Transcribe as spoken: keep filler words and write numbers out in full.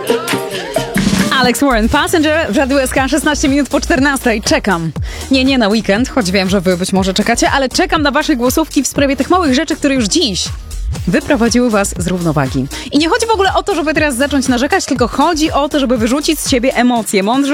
Alex Warren, Passenger w Radiu S K, szesnaście minut po czternastej. Czekam. Nie, nie na weekend, choć wiem, że wy być może czekacie, ale czekam na wasze głosówki w sprawie tych małych rzeczy, które już dziś wyprowadziły was z równowagi. I nie chodzi w ogóle o to, żeby teraz zacząć narzekać, tylko chodzi o to, żeby wyrzucić z siebie emocje. Mądrze